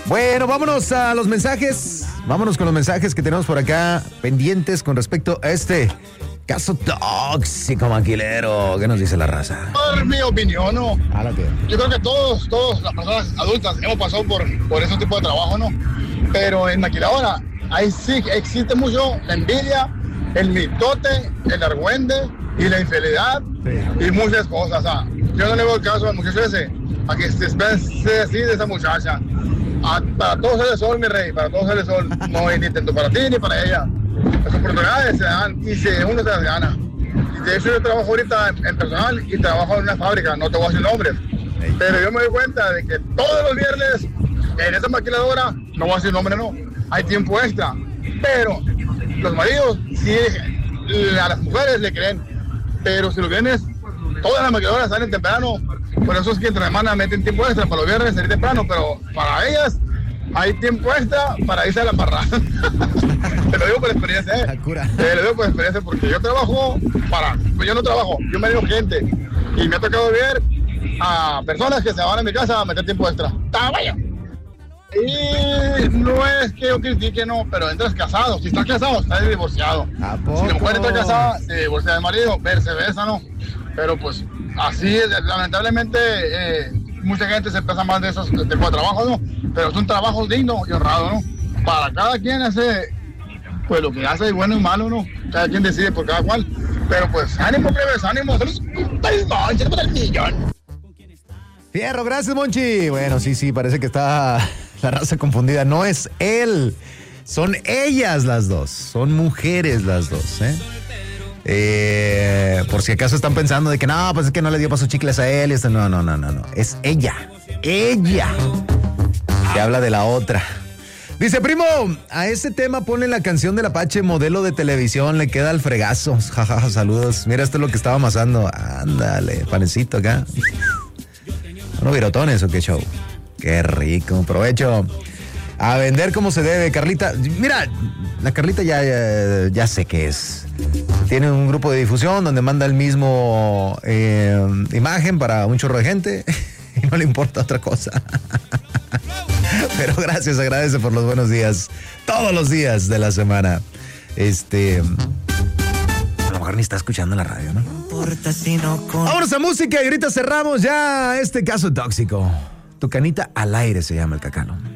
Bueno, vámonos a los mensajes. Vámonos con los mensajes que tenemos por acá pendientes con respecto a este caso tóxico, maquilero. ¿Qué nos dice la raza? Por mi opinión, ¿no? Háblate. Yo creo que todos las personas adultas hemos pasado por ese tipo de trabajo, ¿no? Pero en maquiladora, ahí sí existe mucho la envidia, el mitote, el argüende y la infidelidad y muchas cosas. O sea, yo no le veo el caso al muchacho ese, a que se especie así de esa muchacha. Para todos sale sol, mi rey, para todos sale sol. No hay ni tanto para ti ni para ella. Las oportunidades se dan y uno se las gana. Y de hecho yo trabajo ahorita en personal y trabajo en una fábrica, no te voy a decir nombres. Pero yo me doy cuenta de que todos los viernes en esa maquiladora, no voy a decir nombre, no, hay tiempo extra. Pero los maridos, sí, a las mujeres le creen. Pero si los viernes, todas las maquiladoras salen temprano. Por eso es que entre semana meten tiempo extra para los viernes salir temprano, pero para ellas hay tiempo extra para irse a la parranda. Te lo digo por experiencia, ¿eh? Te lo digo por experiencia porque yo trabajo yo no trabajo, yo me digo gente y me ha tocado ver a personas que se van a mi casa a meter tiempo extra. ¡Tamaño! Y no es que yo critique, no, pero entras casado. Si estás casado, estás divorciado. Si la mujer está casada, se divorcia del marido, viceversa, ¿no? Pero pues así, lamentablemente, mucha gente se pesa más de esos tipos de trabajo, ¿no? Pero es un trabajo digno y honrado, ¿no? Para cada quien hace, pues lo que hace es bueno y malo, ¿no? Cada quien decide por cada cual. Pero pues, ánimo, plebes, ánimo. ¡Saludos al millón! Fierro, gracias, Monchi. Bueno, sí, parece que está la raza confundida. No es él, son ellas las dos. Son mujeres las dos, ¿eh? Por si acaso están pensando de que no, pues es que no le dio paso chicles a él. No. Es ella. Ella. Que habla de la otra. Dice, primo, a ese tema ponle la canción del Apache, modelo de televisión, le queda al fregazo. Jajaja, saludos. Mira, esto es lo que estaba amasando. Ándale, panecito acá. ¿Unos virotones o qué show? Qué rico, provecho. A vender como se debe, Carlita. Mira, la Carlita ya sé qué es. Tiene un grupo de difusión donde manda el mismo imagen para un chorro de gente y no le importa otra cosa. Pero gracias, agradece por los buenos días. Todos los días de la semana. A lo mejor ni está escuchando la radio, ¿no? Vámonos a música y ahorita cerramos ya este caso tóxico. Tu canita al aire se llama el cacano.